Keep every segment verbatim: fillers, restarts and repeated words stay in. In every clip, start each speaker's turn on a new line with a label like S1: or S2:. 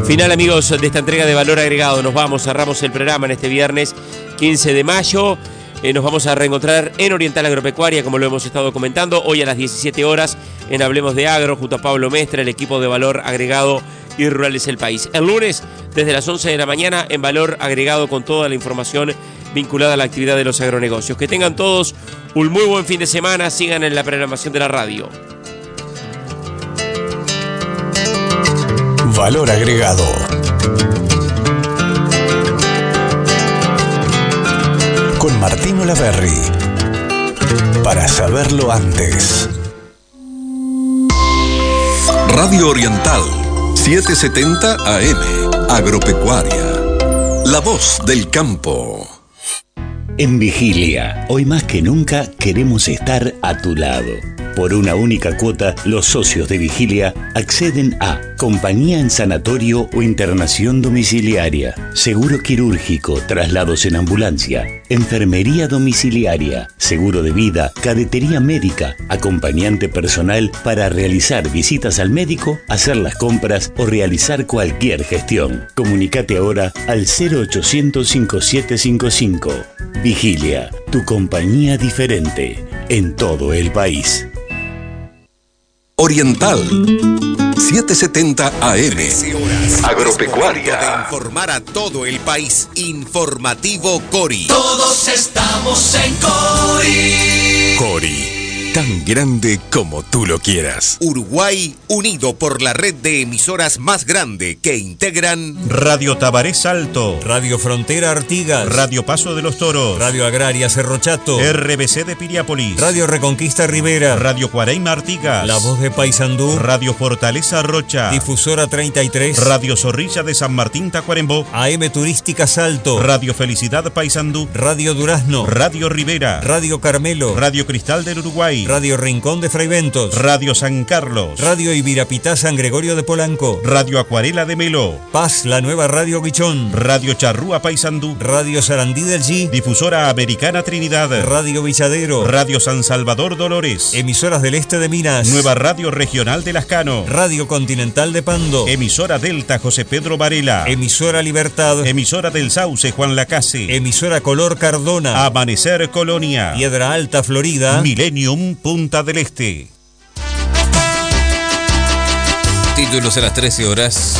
S1: Final, amigos, de esta entrega de Valor Agregado. Nos vamos, cerramos el programa en este viernes quince de mayo. Eh, nos vamos a reencontrar en Oriental Agropecuaria, como lo hemos estado comentando, hoy a las diecisiete horas en Hablemos de Agro, junto a Pablo Mestre, el equipo de Valor Agregado y Rurales El País. El lunes, desde las once de la mañana, en Valor Agregado, con toda la información vinculada a la actividad de los agronegocios. Que tengan todos un muy buen fin de semana. Sigan en la programación de la radio.
S2: Valor Agregado. Con Martín Olaverri. Para saberlo antes.
S3: Radio Oriental, setecientos setenta A M. Agropecuaria. La voz del campo.
S4: En Vigilia, hoy más que nunca queremos estar a tu lado. Por una única cuota, los socios de Vigilia acceden a compañía en sanatorio o internación domiciliaria, seguro quirúrgico, traslados en ambulancia, enfermería domiciliaria, seguro de vida, cadetería médica, acompañante personal para realizar visitas al médico, hacer las compras o realizar cualquier gestión. Comunicate ahora al cero ochocientos cincuenta y siete cincuenta y cinco. Vigilia, tu compañía diferente en todo el país.
S3: Oriental, setecientos setenta A M. Agropecuaria.
S5: De informar a todo el país. Informativo Cori.
S6: Todos estamos en Cori.
S3: Cori. Tan grande como tú lo quieras.
S5: Uruguay unido por la red de emisoras más grande que integran
S7: Radio Tabaré Salto,
S8: Radio Frontera Artigas,
S7: Radio Paso de los Toros,
S8: Radio Agraria Cerro Chato,
S7: R B C de Piriápolis,
S8: Radio Reconquista Rivera,
S7: Radio Cuareima Artigas,
S8: La Voz de Paysandú,
S7: Radio Fortaleza Rocha,
S8: Difusora treinta y tres,
S7: Radio Zorrilla de San Martín Tacuarembó,
S8: A M Turística Salto,
S7: Radio Felicidad Paysandú,
S8: Radio Durazno,
S7: Radio Rivera,
S8: Radio Carmelo,
S7: Radio Cristal del Uruguay,
S8: Radio Rincón de Fraiventos,
S7: Radio San Carlos,
S8: Radio Ibirapitá San Gregorio de Polanco,
S7: Radio Acuarela de Melo,
S8: Paz, la nueva Radio Guichón,
S7: Radio Charrúa Paysandú,
S8: Radio Sarandí del G,
S7: Difusora Americana Trinidad,
S8: Radio Villadero,
S7: Radio San Salvador Dolores,
S8: Emisoras del Este de Minas,
S7: Nueva Radio Regional de Lascano,
S8: Radio Continental de Pando,
S7: Emisora Delta José Pedro Varela,
S8: Emisora Libertad,
S7: Emisora del Sauce Juan Lacase,
S8: Emisora Color Cardona,
S7: Amanecer Colonia,
S8: Piedra Alta Florida,
S7: Millennium Punta del Este.
S9: Títulos a las trece horas.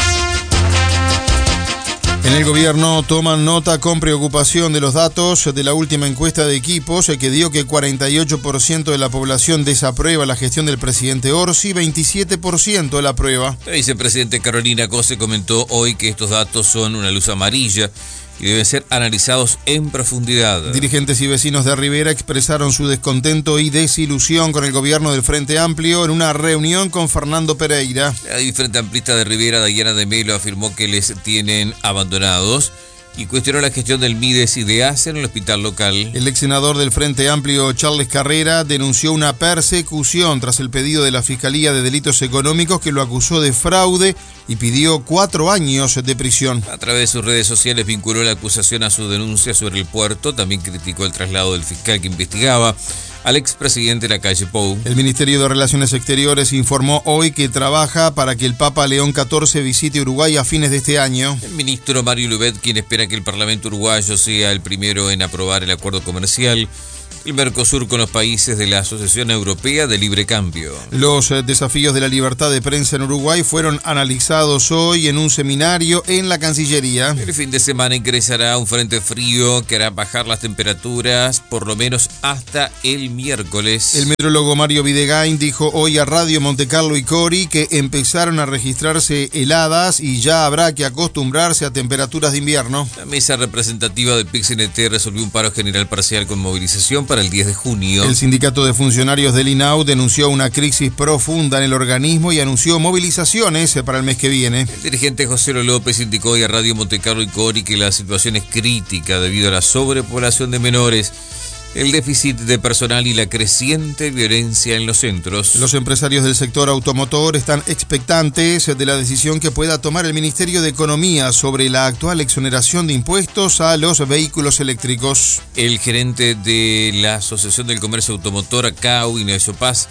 S10: En el gobierno toman nota con preocupación de los datos de la última encuesta de Equipos, que dio que cuarenta y ocho por ciento de la población desaprueba la gestión del presidente Orsi, veintisiete por ciento la aprueba.
S9: La vicepresidenta Carolina Cose comentó hoy que estos datos son una luz amarilla y deben ser analizados en profundidad.
S10: Dirigentes y vecinos de Rivera expresaron su descontento y desilusión con el gobierno del Frente Amplio en una reunión con Fernando Pereira.
S9: La Frente Amplista de Rivera, Dayana de Melo, afirmó que les tienen abandonados y cuestionó la gestión del Mides y de ACE en el hospital local.
S10: El ex senador del Frente Amplio, Charles Carrera, denunció una persecución tras el pedido de la Fiscalía de Delitos Económicos, que lo acusó de fraude y pidió cuatro años de prisión.
S9: A través de sus redes sociales vinculó la acusación a su denuncia sobre el puerto. También criticó el traslado del fiscal que investigaba al expresidente de la calle Pou.
S10: El Ministerio de Relaciones Exteriores informó hoy que trabaja para que el Papa León catorce visite Uruguay a fines de este año.
S9: El ministro Mario Lubet, quien espera que el Parlamento uruguayo sea el primero en aprobar el acuerdo comercial el Mercosur con los países de la Asociación Europea de Libre Cambio.
S10: Los eh, desafíos de la libertad de prensa en Uruguay fueron analizados hoy en un seminario en la Cancillería.
S9: El fin de semana ingresará un frente frío que hará bajar las temperaturas por lo menos hasta el miércoles.
S10: El meteorólogo Mario Videgain dijo hoy a Radio Montecarlo y Cori que empezaron a registrarse heladas y ya habrá que acostumbrarse a temperaturas de invierno.
S9: La mesa representativa del P I C C N T resolvió un paro general parcial con movilización para el diez de junio.
S10: El sindicato de funcionarios del I N A U denunció una crisis profunda en el organismo y anunció movilizaciones para el mes que viene.
S9: El dirigente José López indicó hoy a Radio Montecarlo y Cori que la situación es crítica debido a la sobrepoblación de menores, el déficit de personal y la creciente violencia en los centros.
S10: Los empresarios del sector automotor están expectantes de la decisión que pueda tomar el Ministerio de Economía sobre la actual exoneración de impuestos a los vehículos eléctricos.
S9: El gerente de la Asociación del Comercio Automotor, A C A U, Ignacio Paz,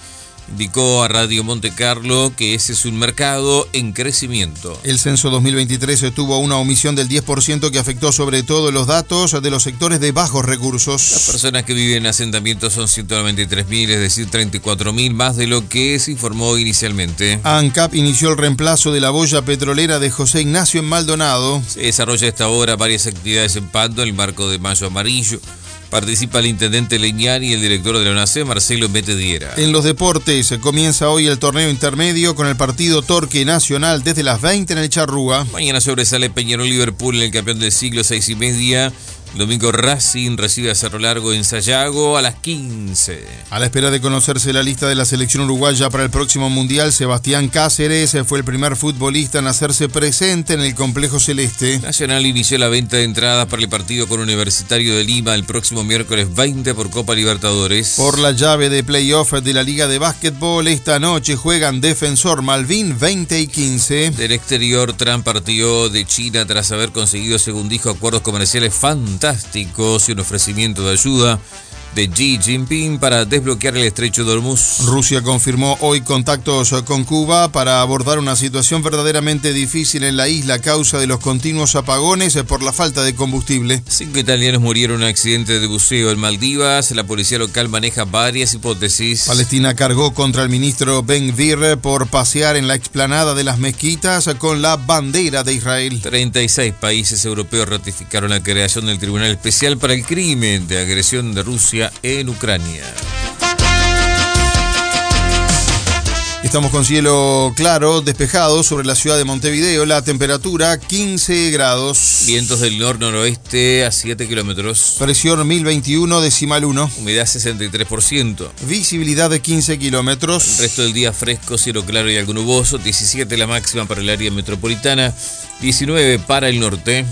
S9: Indicó a Radio Monte Carlo que ese es un mercado en crecimiento.
S10: El censo dos mil veintitrés tuvo una omisión del diez por ciento que afectó sobre todo los datos de los sectores de bajos recursos.
S9: Las personas que viven en asentamientos son ciento noventa y tres mil, es decir, treinta y cuatro mil más de lo que se informó inicialmente.
S10: ANCAP inició el reemplazo de la boya petrolera de José Ignacio en Maldonado.
S9: Se desarrolla a esta hora varias actividades en Pando en el marco de Mayo Amarillo. Participa el intendente Leñán y el director de la ONACE, Marcelo Metediera.
S10: En los deportes, comienza hoy el torneo intermedio con el partido Torque Nacional desde las veinte en el Charrúa.
S9: Mañana sobresale Peñarol Liverpool en el campeón del siglo, seis y media. El domingo Racing recibe a Cerro Largo en Sayago a las quince.
S10: A la espera de conocerse la lista de la selección uruguaya para el próximo Mundial, Sebastián Cáceres fue el primer futbolista en hacerse presente en el complejo celeste.
S9: Nacional inició la venta de entradas para el partido con Universitario de Lima el próximo miércoles veinte por Copa Libertadores.
S10: Por la llave de playoff de la Liga de Básquetbol, esta noche juegan Defensor Malvin veinte y quince.
S9: Del exterior, Trump partió de China tras haber conseguido, según dijo, acuerdos comerciales fantásticos y un ofrecimiento de ayuda de Xi Jinping para desbloquear el estrecho de Hormuz.
S10: Rusia confirmó hoy contactos con Cuba para abordar una situación verdaderamente difícil en la isla a causa de los continuos apagones por la falta de combustible.
S9: Cinco italianos murieron en un accidente de buceo en Maldivas. La policía local maneja varias hipótesis.
S10: Palestina cargó contra el ministro Ben Gvir por pasear en la explanada de las mezquitas con la bandera de Israel.
S9: treinta y seis países europeos ratificaron la creación del Tribunal Especial para el Crimen de Agresión de Rusia en Ucrania.
S10: Estamos con cielo claro, despejado sobre la ciudad de Montevideo. La temperatura quince grados.
S9: Vientos del nor-noroeste a siete kilómetros.
S10: Presión mil veintiuno decimal uno.
S9: Humedad sesenta y tres por ciento.
S10: Visibilidad de quince kilómetros.
S9: El resto del día fresco, cielo claro y algo nuboso. diecisiete la máxima para el área metropolitana. diecinueve para el norte.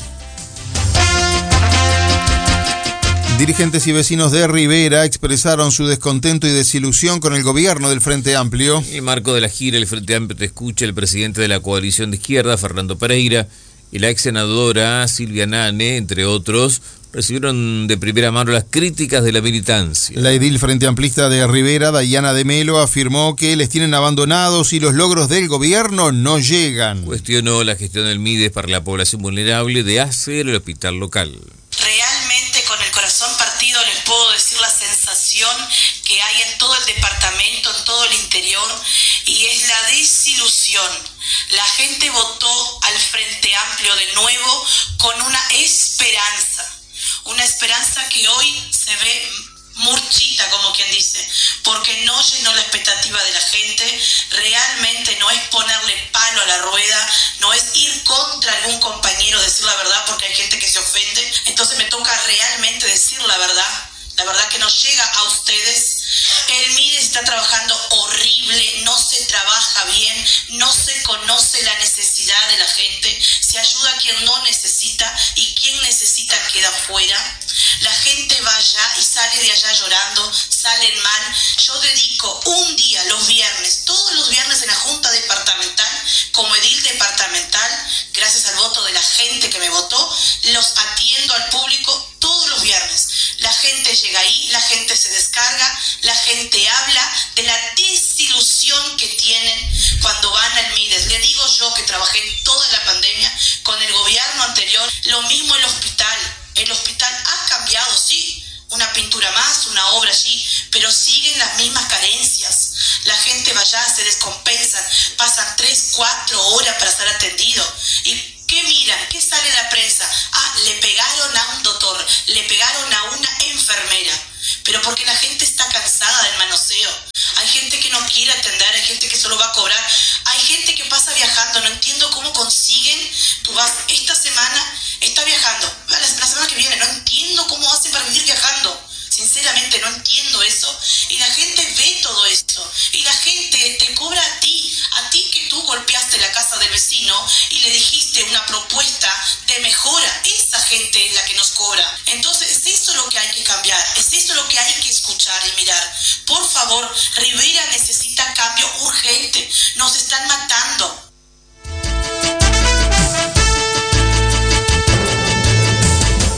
S10: Dirigentes y vecinos de Rivera expresaron su descontento y desilusión con el gobierno del Frente Amplio.
S9: En el marco de la gira El Frente Amplio te escucha, el presidente de la coalición de izquierda, Fernando Pereira, y la ex senadora Silvia Nane, entre otros, recibieron de primera mano las críticas de la militancia.
S10: La edil Frente Amplista de Rivera, Dayana de Melo, afirmó que les tienen abandonados y los logros del gobierno no llegan.
S9: Cuestionó la gestión del MIDES para la población vulnerable de hacer el hospital local.
S11: Realmente con el corazón partido les puedo decir la sensación que hay en todo el departamento, en todo el interior, y es la desilusión. La gente votó al Frente Amplio de nuevo con una esperanza, una esperanza que hoy se ve murchita, como quien dice, porque no llenó la expectativa de la gente. Realmente no es ponerle palo a la rueda, no es ir contra algún compañero, decir la verdad, porque hay gente que se ofende. Entonces me toca realmente decir la verdad, la verdad que nos llega a ustedes. El MIDES está trabajando horrible, no se trabaja bien, no se conoce la necesidad de la gente, se ayuda a quien no necesita y quien necesita queda fuera. La gente va allá y sale de allá llorando, salen mal. Yo dedico un día los viernes, todos los viernes en la Junta Departamental, como edil departamental, gracias al voto de la gente que me votó, los atiendo al público todos los viernes. La gente llega ahí, la gente se descarga, la gente habla de la desilusión que tienen cuando van al MIDES. Le digo yo que trabajé toda la pandemia con el gobierno anterior, lo mismo el hospital. El hospital ha cambiado, sí, una pintura más, una obra allí, pero siguen las mismas carencias. La gente va allá, se descompensan, pasan tres, cuatro horas para ser atendido. ¿Y qué miran? ¿Qué sale en la prensa? Ah, le pegaron a un doctor, le pegaron a una enfermera. Pero porque la gente está cansada del manoseo. Hay gente que no quiere atender, hay gente que solo va a cobrar. Hay gente que pasa viajando, no entiendo cómo consiguen. Tú vas esta semana, está viajando, la, la semana que viene, no entiendo cómo hacen para vivir viajando. Sinceramente no entiendo eso. Y la gente ve todo esto. Y la gente te cobra a ti. A ti que tú golpeaste la casa del vecino y le dijiste una propuesta de mejora. Esa gente es la que nos cobra. Entonces es eso lo que hay que cambiar. Es eso lo que hay que escuchar y mirar. Por favor, Rivera necesita cambio urgente. Nos están matando.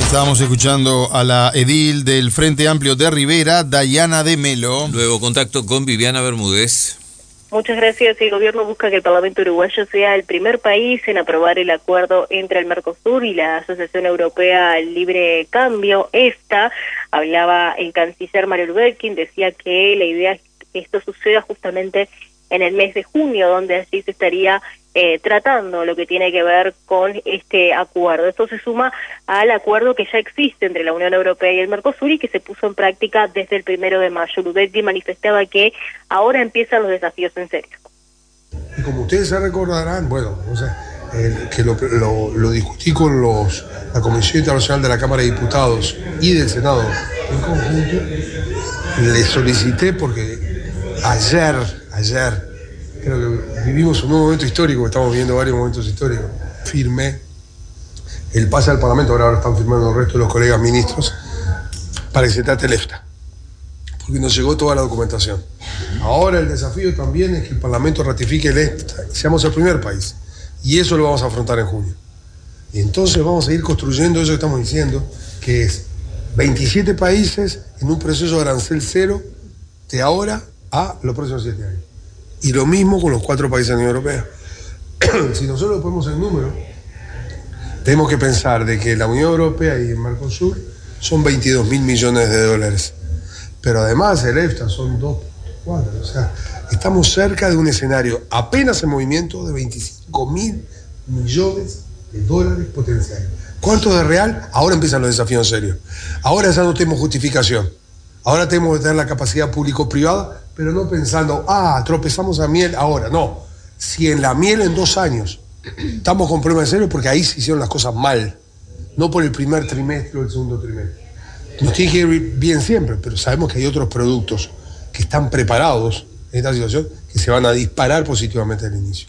S10: Estábamos escuchando a la edil del Frente Amplio de Rivera, Dayana de Melo.
S9: Luego contacto con Viviana Bermúdez.
S12: Muchas gracias. El gobierno busca que el Parlamento uruguayo sea el primer país en aprobar el acuerdo entre el Mercosur y la Asociación Europea al Libre Cambio. Esta, hablaba el canciller Mario Lubetkin, decía que la idea es que esto suceda justamente en el mes de junio, donde allí se estaría eh, tratando lo que tiene que ver con este acuerdo. Esto se suma al acuerdo que ya existe entre la Unión Europea y el Mercosur y que se puso en práctica desde el primero de mayo. Lubetkin manifestaba que ahora empiezan los desafíos en serio.
S13: Y como ustedes se recordarán, bueno, o sea, el, que lo, lo, lo discutí con los, la Comisión Internacional de la Cámara de Diputados y del Senado en conjunto, le solicité porque ayer, ayer, creo que vivimos un nuevo momento histórico, estamos viviendo varios momentos históricos. Firmé el pase al Parlamento, ahora, ahora están firmando el resto de los colegas ministros, para que se trate el EFTA, porque nos llegó toda la documentación. Ahora el desafío también es que el Parlamento ratifique el EFTA y seamos el primer país, y eso lo vamos a afrontar en junio. Y entonces vamos a ir construyendo eso que estamos diciendo, que es veintisiete países en un proceso de arancel cero de ahora a los próximos siete años. Y lo mismo con los cuatro países de la Unión Europea. Si nosotros lo ponemos en número, tenemos que pensar de que la Unión Europea y el Mercosur son veintidós mil millones de dólares. Pero además el EFTA son dos, cuatro. O sea, estamos cerca de un escenario apenas en movimiento de veinticinco mil millones de dólares potenciales. ¿Cuánto de real? Ahora empiezan los desafíos serios. Ahora ya no tenemos justificación. Ahora tenemos que tener la capacidad público-privada, pero no pensando, ah, tropezamos a miel ahora. No, si en la miel en dos años estamos con problemas serios, porque ahí se hicieron las cosas mal, no por el primer trimestre o el segundo trimestre. Nos tiene que ir bien siempre, pero sabemos que hay otros productos que están preparados en esta situación que se van a disparar positivamente al inicio.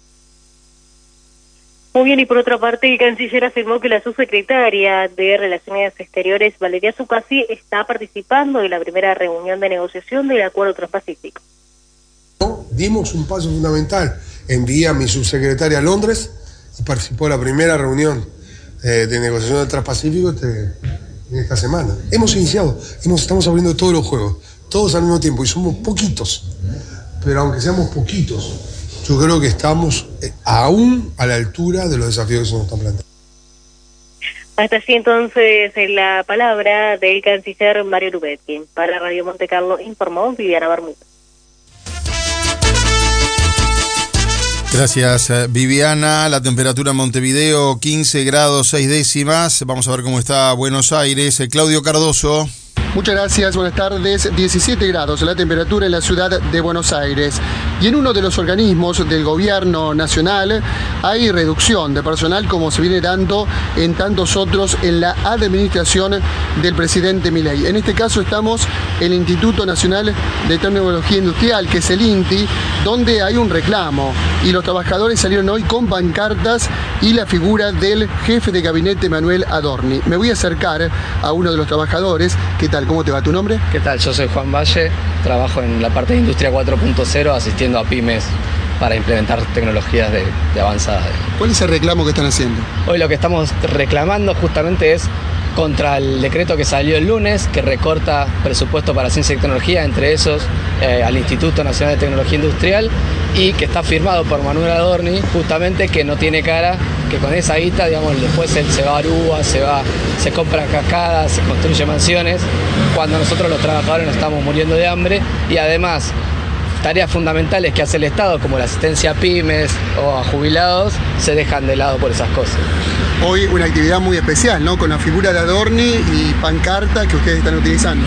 S12: Muy bien, y por otra parte, el canciller afirmó que la subsecretaria de Relaciones Exteriores, Valeria Zuccasi, está participando de la primera reunión de negociación del Acuerdo Transpacífico.
S13: Dimos un paso fundamental. Envié a mi subsecretaria a Londres y participó en la primera reunión eh, de negociación del Transpacífico este, en esta semana. Hemos iniciado, hemos, estamos abriendo todos los juegos, todos al mismo tiempo, y somos poquitos. Pero aunque seamos poquitos, yo creo que estamos aún a la altura de los desafíos que se nos están planteando.
S12: Hasta así entonces la palabra del canciller Mario Lubetkin. Para Radio Monte Carlo informó Viviana Bermúdez.
S10: Gracias, Viviana. La temperatura en Montevideo, quince grados seis décimas. Vamos a ver cómo está Buenos Aires. Claudio Cardoso.
S14: Muchas gracias, buenas tardes. diecisiete grados la temperatura en la ciudad de Buenos Aires. Y en uno de los organismos del gobierno nacional hay reducción de personal, como se viene dando en tantos otros en la administración del presidente Milei. En este caso estamos en el Instituto Nacional de Tecnología Industrial, que es el INTI, donde hay un reclamo. Y los trabajadores salieron hoy con pancartas y la figura del jefe de gabinete Manuel Adorni. Me voy a acercar a uno de los trabajadores. ¿Qué tal? ¿Cómo te va? ¿Tu nombre?
S15: ¿Qué tal? Yo soy Juan Valle, trabajo en la parte de Industria cuatro punto cero asistiendo a pymes para implementar tecnologías de, de avanzada.
S14: ¿Cuál es el reclamo que están haciendo?
S15: Hoy lo que estamos reclamando justamente es contra el decreto que salió el lunes, que recorta presupuesto para ciencia y tecnología, entre esos eh, al Instituto Nacional de Tecnología Industrial, y que está firmado por Manuel Adorni, justamente que no tiene cara, que con esa guita, digamos, después se, se va a Aruba, se va, se compra cascadas, se construye mansiones, cuando nosotros los trabajadores nos estamos muriendo de hambre, y además tareas fundamentales que hace el Estado, como la asistencia a pymes o a jubilados, se dejan de lado por esas cosas.
S14: Hoy una actividad muy especial, ¿no? Con la figura de Adorni y pancarta que ustedes están utilizando.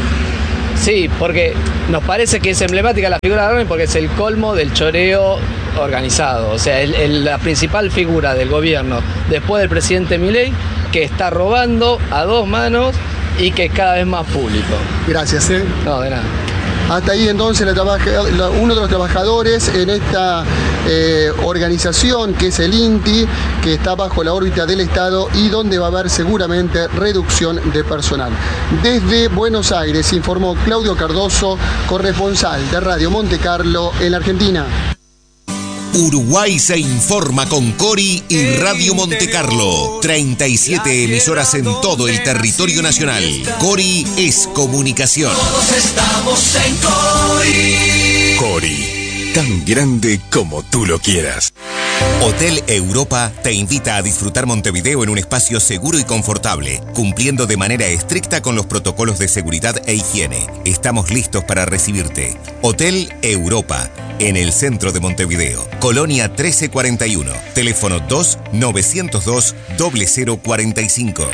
S15: Sí, porque nos parece que es emblemática la figura de Adorni porque es el colmo del choreo organizado. O sea, el, el, la principal figura del gobierno después del presidente Milei, que está robando a dos manos y que es cada vez más público.
S14: Gracias, ¿eh?
S15: No, de nada.
S14: Hasta ahí entonces la trabaja, la, uno de los trabajadores en esta eh, organización que es el INTI, que está bajo la órbita del Estado y donde va a haber seguramente reducción de personal. Desde Buenos Aires informó Claudio Cardoso, corresponsal de Radio Monte Carlo en la Argentina.
S5: Uruguay se informa con Cori y Radio Monte Carlo. treinta y siete emisoras en todo el territorio nacional. Cori es comunicación.
S6: Todos estamos en Cori.
S3: Cori, tan grande como tú lo quieras.
S5: Hotel Europa te invita a disfrutar Montevideo en un espacio seguro y confortable, cumpliendo de manera estricta con los protocolos de seguridad e higiene. Estamos listos para recibirte. Hotel Europa, en el centro de Montevideo. Colonia trece cuarenta y uno. Teléfono dos nueve cero dos cero cero cuatro cinco.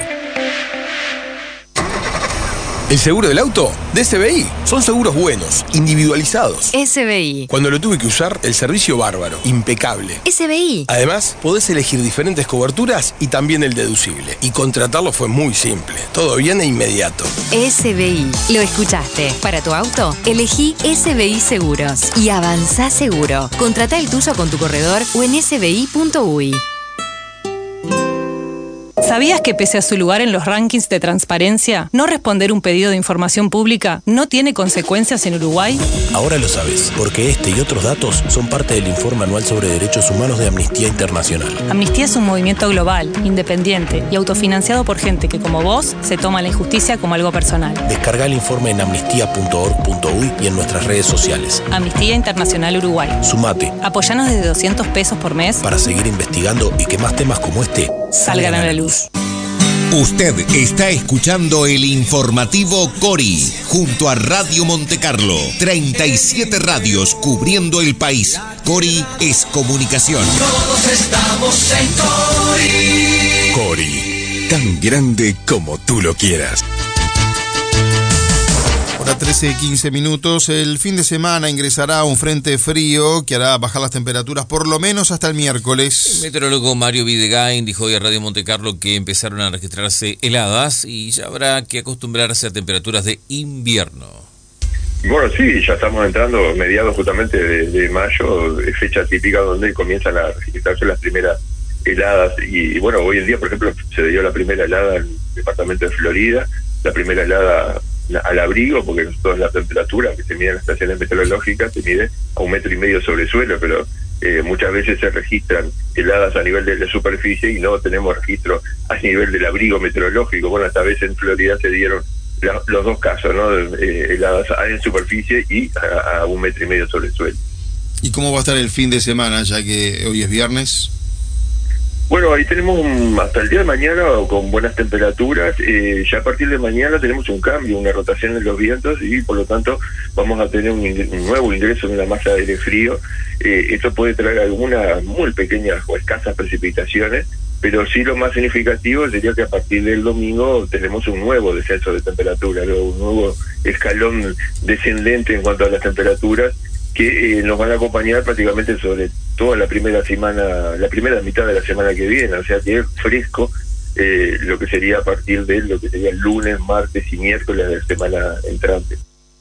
S16: ¿El seguro del auto? De S B I. Son seguros buenos, individualizados.
S17: S B I.
S16: Cuando lo tuve que usar, el servicio bárbaro, impecable.
S17: S B I.
S16: Además, podés elegir diferentes coberturas y también el deducible. Y contratarlo fue muy simple. Todo bien e inmediato.
S17: S B I. Lo escuchaste. Para tu auto, elegí S B I Seguros. Y avanzá seguro. Contratá el tuyo con tu corredor o en s b i punto u y.
S18: ¿Sabías que pese a su lugar en los rankings de transparencia, no responder un pedido de información pública no tiene consecuencias en Uruguay?
S19: Ahora lo sabes, porque este y otros datos son parte del informe anual sobre derechos humanos de Amnistía Internacional.
S18: Amnistía es un movimiento global, independiente y autofinanciado por gente que, como vos, se toma la injusticia como algo personal.
S19: Descarga el informe en amnistía punto org punto u y y en nuestras redes sociales.
S18: Amnistía Internacional Uruguay.
S19: Sumate.
S18: Apoyanos desde doscientos pesos por mes
S19: para seguir investigando y que más temas como este
S18: salgan a la luz.
S5: Usted está escuchando el informativo Cori, junto a Radio Monte Carlo. treinta y siete radios cubriendo el país. Cori es comunicación.
S6: Todos estamos en Cori.
S3: Cori, tan grande como tú lo quieras.
S10: Hora trece, quince minutos. El fin de semana ingresará un frente frío que hará bajar las temperaturas por lo menos hasta el miércoles.
S9: El meteorólogo Mario Videgain dijo hoy a Radio Monte Carlo que empezaron a registrarse heladas y ya habrá que acostumbrarse a temperaturas de invierno.
S20: Bueno, sí, ya estamos entrando mediados justamente de, de mayo, fecha típica donde comienzan a registrarse las primeras heladas. Y, y bueno, hoy en día, por ejemplo, se dio la primera helada en el departamento de Florida, la primera helada al abrigo, porque nosotros la temperatura que se mide en las estaciones meteorológicas se mide a un metro y medio sobre el suelo, pero eh, muchas veces se registran heladas a nivel de la superficie y no tenemos registro a nivel del abrigo meteorológico. Bueno, esta vez en Florida se dieron la, los dos casos, ¿no? Eh, heladas en superficie y a, a un metro y medio sobre el suelo.
S10: ¿Y cómo va a estar el fin de semana, ya que hoy es viernes?
S20: Bueno, ahí tenemos un, hasta el día de mañana con buenas temperaturas. Eh, ya a partir de mañana tenemos un cambio, una rotación en los vientos y por lo tanto vamos a tener un, un nuevo ingreso de una masa de aire frío. Eh, esto puede traer algunas muy pequeñas o escasas precipitaciones, pero sí lo más significativo sería que a partir del domingo tenemos un nuevo descenso de temperatura, ¿no? Un nuevo escalón descendente en cuanto a las temperaturas que eh, nos van a acompañar prácticamente sobre toda la primera semana, la primera mitad de la semana que viene, o sea que es fresco eh, lo que sería a partir de lo que sería el lunes, martes y miércoles de la semana entrante.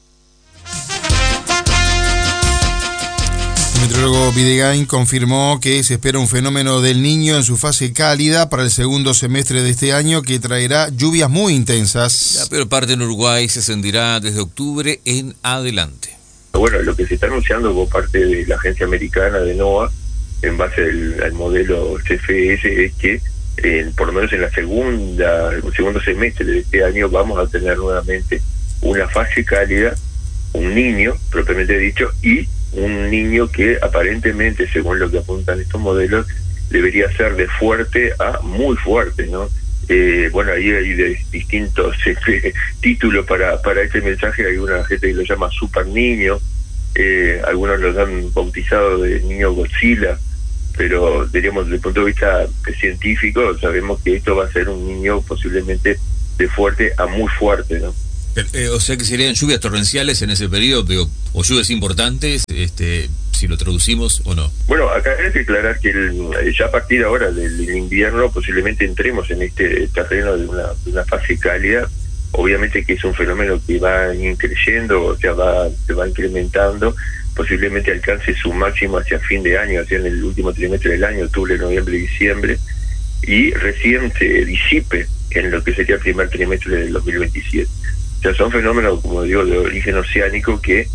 S10: El meteorólogo Videgain confirmó que se espera un fenómeno del Niño en su fase cálida para el segundo semestre de este año que traerá lluvias muy intensas.
S9: La peor parte en Uruguay se sentirá desde octubre en adelante.
S20: Bueno, lo que se está anunciando por parte de la agencia americana de NOAA, en base al, al modelo C F S, es que eh, por lo menos en la segunda, el segundo semestre de este año vamos a tener nuevamente una fase cálida, un niño, propiamente dicho, y un niño que aparentemente, según lo que apuntan estos modelos, debería ser de fuerte a muy fuerte, ¿no? Eh, bueno, ahí hay de distintos este, títulos para, para este mensaje. Hay una gente que lo llama Super Niño, eh, algunos los han bautizado de Niño Godzilla, pero diríamos desde el punto de vista científico sabemos que esto va a ser un niño posiblemente de fuerte a muy fuerte, ¿no?
S9: Eh, o sea que serían lluvias torrenciales en ese periodo, digo, o lluvias importantes, este, si lo traducimos o no.
S20: Bueno, acá hay que aclarar que el, ya a partir ahora del, del invierno posiblemente entremos en este terreno de una, de una fase cálida. Obviamente que es un fenómeno que va creciendo, o sea, va, se va incrementando, posiblemente alcance su máximo hacia fin de año, hacia en el último trimestre del año, octubre, noviembre y diciembre, y recién se disipe en lo que sería el primer trimestre del dos mil veintisiete. O sea, son fenómenos, como digo, de origen oceánico que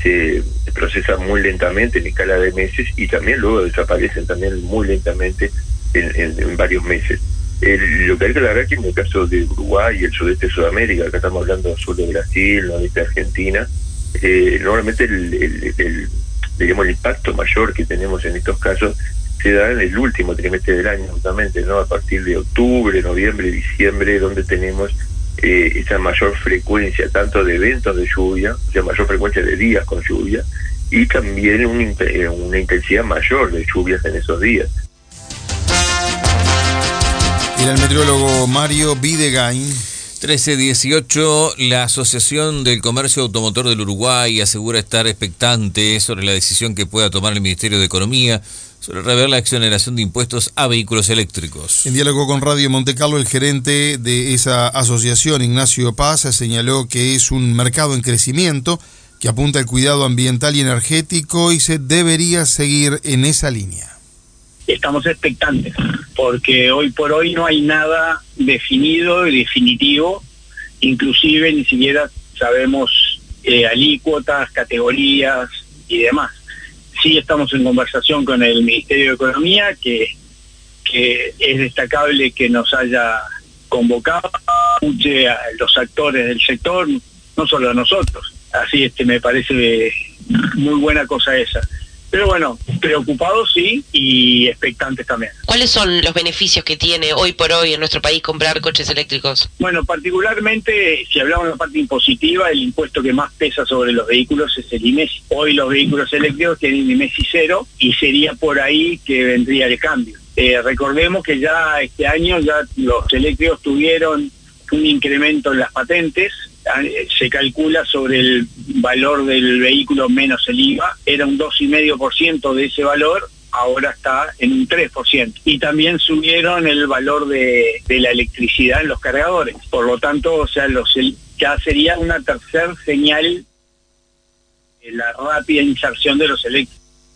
S20: se procesan muy lentamente en escala de meses y también luego desaparecen también muy lentamente en, en, en varios meses. El, lo que hay que aclarar es que en el caso de Uruguay y el sudeste de Sudamérica, acá estamos hablando sur de Brasil, nordeste de Argentina, eh, normalmente el, el, el, digamos, el impacto mayor que tenemos en estos casos se da en el último trimestre del año, justamente, ¿no? A partir de octubre, noviembre, diciembre, donde tenemos eh, esa mayor frecuencia, tanto de eventos de lluvia, o sea, mayor frecuencia de días con lluvia, y también un, una intensidad mayor de lluvias en esos días.
S10: Era el meteorólogo Mario Videgain.
S9: trece dieciocho, la Asociación del Comercio Automotor del Uruguay asegura estar expectante sobre la decisión que pueda tomar el Ministerio de Economía sobre rever la exoneración de impuestos a vehículos eléctricos.
S10: En diálogo con Radio Monte Carlo, el gerente de esa asociación, Ignacio Paz, señaló que es un mercado en crecimiento que apunta al cuidado ambiental y energético y se debería seguir en esa línea.
S21: Estamos expectantes, porque hoy por hoy no hay nada definido y definitivo, inclusive ni siquiera sabemos eh, alícuotas, categorías y demás. Sí estamos en conversación con el Ministerio de Economía, que, que es destacable que nos haya convocado, escuche a los actores del sector, no solo a nosotros. Así este me parece muy buena cosa esa. Pero bueno, preocupados sí y expectantes también.
S22: ¿Cuáles son los beneficios que tiene hoy por hoy en nuestro país comprar coches eléctricos?
S21: Bueno, particularmente, si hablamos de la parte impositiva, el impuesto que más pesa sobre los vehículos es el IMESI. Hoy los vehículos eléctricos tienen IMESI cero y sería por ahí que vendría el cambio. Eh, recordemos que ya este año ya los eléctricos tuvieron un incremento en las patentes. Se calcula sobre el valor del vehículo menos el I V A, era un dos coma cinco por ciento de ese valor, ahora está en un tres por ciento. Y también subieron el valor de, de la electricidad en los cargadores. Por lo tanto, o sea, los, ya sería una tercera señal de la rápida inserción de los eléctricos.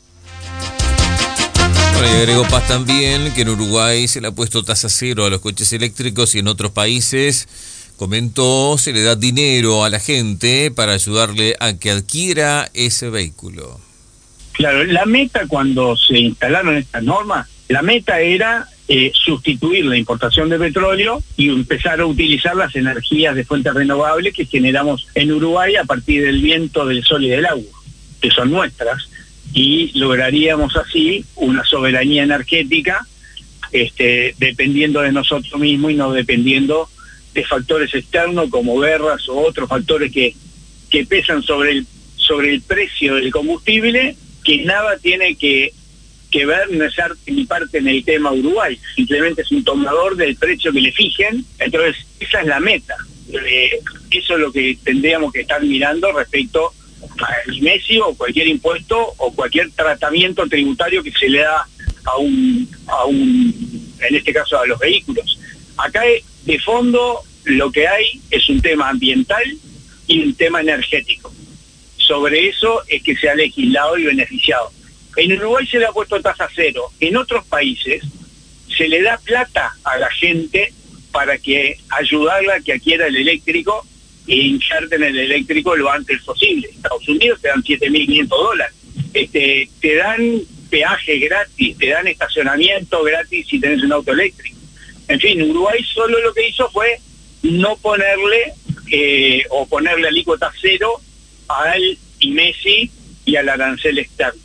S9: Bueno, y agregó Paz también que en Uruguay se le ha puesto tasa cero a los coches eléctricos y en otros países, comentó, se le da dinero a la gente para ayudarle a que adquiera ese vehículo.
S21: Claro, la meta cuando se instalaron estas normas, la meta era eh, sustituir la importación de petróleo y empezar a utilizar las energías de fuentes renovables que generamos en Uruguay a partir del viento, del sol y del agua, que son nuestras, y lograríamos así una soberanía energética este, dependiendo de nosotros mismos y no dependiendo de factores externos como guerras o otros factores que, que pesan sobre el sobre el precio del combustible, que nada tiene que, que ver ni ser ni parte en el tema Uruguay, simplemente es un tomador del precio que le fijen. Entonces esa es la meta, eh, eso es lo que tendríamos que estar mirando respecto al IMESI o cualquier impuesto o cualquier tratamiento tributario que se le da a un, a un en este caso a los vehículos. Acá de fondo lo que hay es un tema ambiental y un tema energético. Sobre eso es que se ha legislado y beneficiado. En Uruguay se le ha puesto tasa cero. En otros países se le da plata a la gente para que ayudarla a que adquiera el eléctrico e inserten el eléctrico lo antes posible. En Estados Unidos te dan siete mil quinientos dólares. Este, te dan peaje gratis, te dan estacionamiento gratis si tenés un auto eléctrico. En fin, Uruguay solo lo que hizo fue no ponerle eh, o ponerle alícuota cero al IMESI y al arancel externo.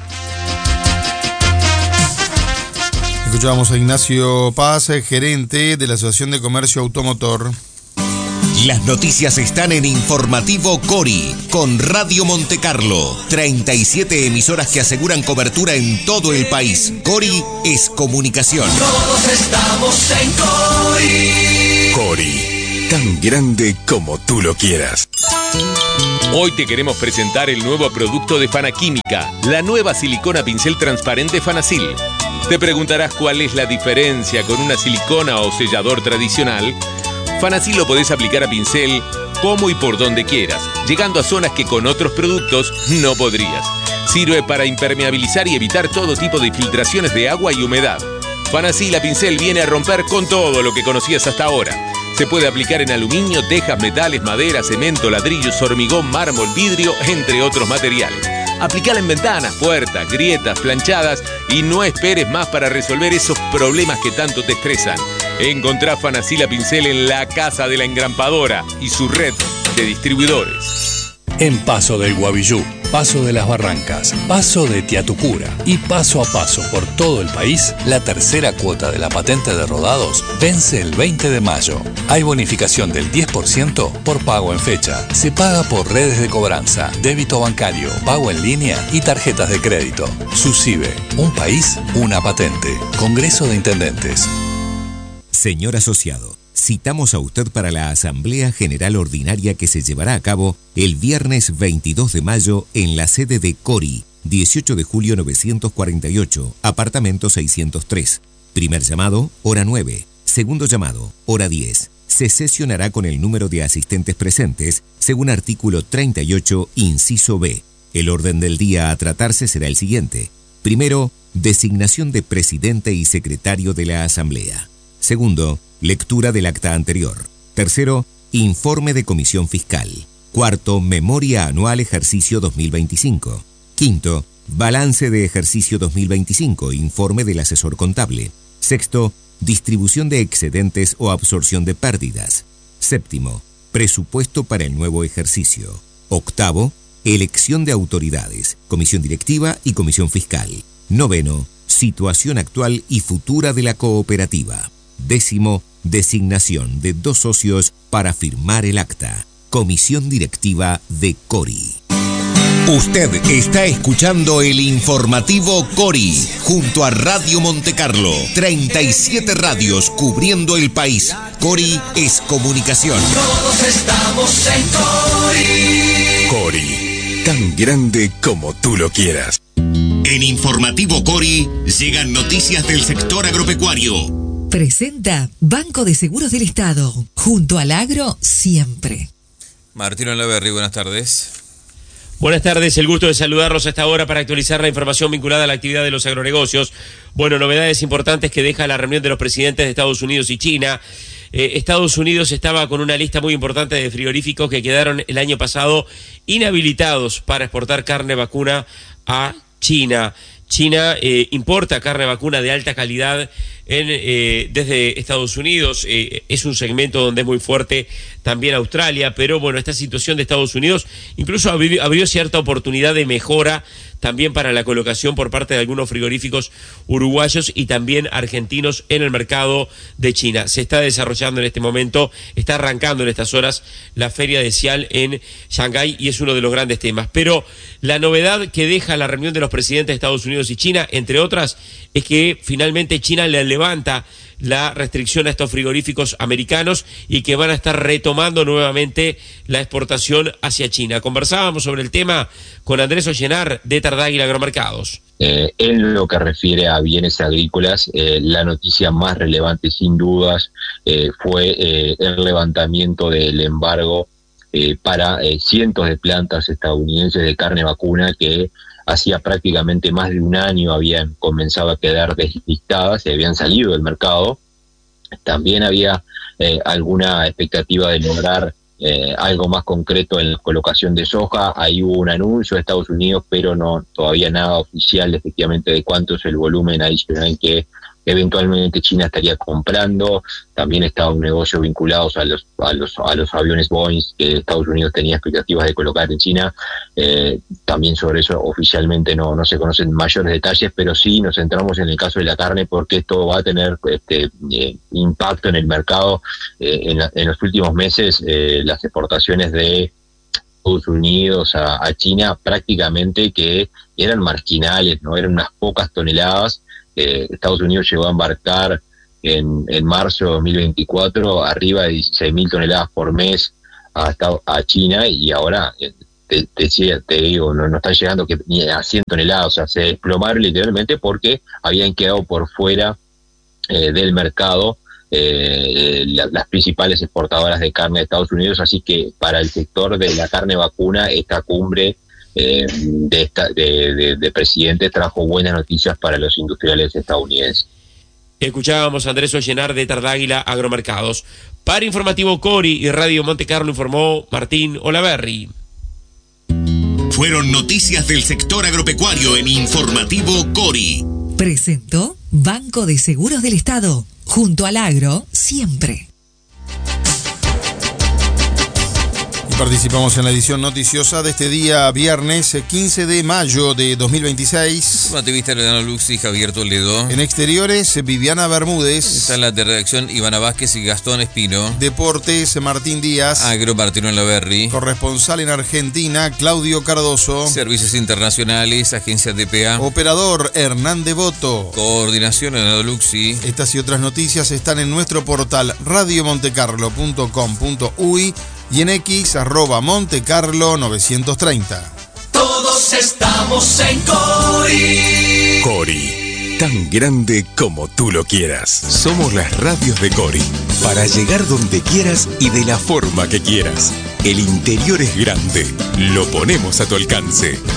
S10: Escuchábamos a Ignacio Paz, gerente de la Asociación de Comercio Automotor.
S5: Las noticias están en Informativo Cori, con Radio Monte Carlo. treinta y siete emisoras que aseguran cobertura en todo el país. Cori es comunicación.
S6: Todos estamos en Cori.
S3: Cori, tan grande como tú lo quieras.
S23: Hoy te queremos presentar el nuevo producto de Fanaquímica, la nueva silicona pincel transparente Fanasil. Te preguntarás cuál es la diferencia con una silicona o sellador tradicional. Fanasil lo podés aplicar a pincel como y por donde quieras, llegando a zonas que con otros productos no podrías. Sirve para impermeabilizar y evitar todo tipo de filtraciones de agua y humedad. Fanasil a pincel viene a romper con todo lo que conocías hasta ahora. Se puede aplicar en aluminio, tejas, metales, madera, cemento, ladrillos, hormigón, mármol, vidrio, entre otros materiales. Aplicala en ventanas, puertas, grietas, planchadas y no esperes más para resolver esos problemas que tanto te estresan. Encontrá Fanacila Pincel en la Casa de la Engrampadora y su red de distribuidores.
S1: En Paso del Guavillú, Paso de las Barrancas, Paso de Tiatucura y paso a paso por todo el país, la tercera cuota de la patente de rodados vence el veinte de mayo. Hay bonificación del diez por ciento por pago en fecha. Se paga por redes de cobranza, débito bancario, pago en línea y tarjetas de crédito. SUSIBE, un país, una patente. Congreso de Intendentes.
S5: Señor asociado, citamos a usted para la Asamblea General Ordinaria que se llevará a cabo el viernes veintidós de mayo en la sede de Cori, dieciocho de julio novecientos cuarenta y ocho, apartamento seiscientos tres. Primer llamado, hora nueve. Segundo llamado, hora diez. Se sesionará con el número de asistentes presentes, según artículo treinta y ocho, inciso B. El orden del día a tratarse será el siguiente. Primero, designación de presidente y secretario de la Asamblea. Segundo, lectura del acta anterior. Tercero, informe de comisión fiscal. Cuarto, memoria anual ejercicio dos mil veinticinco. Quinto, balance de ejercicio dos mil veinticinco, informe del asesor contable. Sexto, distribución de excedentes o absorción de pérdidas. Séptimo, presupuesto para el nuevo ejercicio. Octavo, elección de autoridades, comisión directiva y comisión fiscal. Noveno, situación actual y futura de la cooperativa. Décimo, designación de dos socios para firmar el acta. Comisión directiva de Cori. Usted está escuchando el informativo Cori, junto a Radio Montecarlo. treinta y siete radios cubriendo el país. Cori es comunicación.
S6: Todos estamos en Cori.
S3: Cori, tan grande como tú lo quieras.
S5: En Informativo Cori llegan noticias del sector agropecuario.
S2: Presenta Banco de Seguros del Estado, junto al agro siempre.
S9: Martín Olaverri, buenas tardes.
S4: Buenas tardes, el gusto de saludarlos a esta hora para actualizar la información vinculada a la actividad de los agronegocios. Bueno, novedades importantes que deja la reunión de los presidentes de Estados Unidos y China. Eh, Estados Unidos estaba con una lista muy importante de frigoríficos que quedaron el año pasado inhabilitados para exportar carne vacuna a China. China eh, importa carne vacuna de alta calidad en, eh, desde Estados Unidos. Eh, es un segmento donde es muy fuerte también Australia, pero bueno, esta situación de Estados Unidos incluso abrió, abrió cierta oportunidad de mejora también para la colocación por parte de algunos frigoríficos uruguayos y también argentinos en el mercado de China. Se está desarrollando en este momento, está arrancando en estas horas la feria de Xi'an en Shanghái y es uno de los grandes temas. Pero la novedad que deja la reunión de los presidentes de Estados Unidos y China, entre otras, es que finalmente China le levanta la restricción a estos frigoríficos americanos y que van a estar retomando nuevamente la exportación hacia China. Conversábamos sobre el tema con Andrés Ollenar de Tardáguila Agromercados.
S24: Eh, en lo que refiere a bienes agrícolas, eh, la noticia más relevante sin dudas eh, fue eh, el levantamiento del embargo eh, para eh, cientos de plantas estadounidenses de carne vacuna que hacía prácticamente más de un año habían comenzado a quedar deslistadas y habían salido del mercado. También había eh, alguna expectativa de lograr eh, algo más concreto en la colocación de soja. Ahí hubo un anuncio de Estados Unidos, pero no todavía nada oficial efectivamente de cuánto es el volumen adicional que eventualmente China estaría comprando. También estaba un negocio vinculado a los a los a los aviones Boeing que Estados Unidos tenía expectativas de colocar en China. Eh, también sobre eso oficialmente no no se conocen mayores detalles, pero sí nos centramos en el caso de la carne porque esto va a tener este eh, impacto en el mercado. Eh, en, la, en los últimos meses eh, las exportaciones de Estados Unidos a, a China prácticamente que eran marginales, no eran unas pocas toneladas. Eh, Estados Unidos llegó a embarcar en, en marzo de dos mil veinticuatro arriba de dieciséis mil toneladas por mes a, a China y ahora eh, te, te, te digo, no, no están llegando que, ni a cien toneladas, o sea, se desplomaron literalmente porque habían quedado por fuera eh, del mercado eh, la, las principales exportadoras de carne de Estados Unidos, así que para el sector de la carne vacuna esta cumbre Eh, de, esta, de, de, de presidente trajo buenas noticias para los industriales estadounidenses.
S4: Escuchábamos a Andrés Ollenar de Tardáguila Agromercados. Para Informativo Cori y Radio Monte Carlo informó Martín Olaverri.
S5: Fueron noticias del sector agropecuario en Informativo Cori.
S2: Presentó Banco de Seguros del Estado. Junto al agro, siempre.
S10: Participamos en la edición noticiosa de este día viernes quince de mayo de dos mil veintiséis.
S9: Informativista Leonardo Luxi y Javier Toledo.
S10: En exteriores, Viviana Bermúdez.
S9: Está en la de redacción Ivana Vázquez y Gastón Espino.
S10: Deportes, Martín Díaz.
S9: Agro, Martín Olaverri.
S10: Corresponsal en Argentina, Claudio Cardoso.
S9: Servicios internacionales, Agencia D P A.
S10: Operador, Hernán Devoto.
S9: Coordinación, Leonardo Luxi.
S10: Estas y otras noticias están en nuestro portal radio monte carlo punto com punto uy y en X, arroba Montecarlo novecientos treinta.
S6: Todos estamos en Cori.
S3: Cori, tan grande como tú lo quieras. Somos las radios de Cori, para llegar donde quieras y de la forma que quieras. El interior es grande, lo ponemos a tu alcance.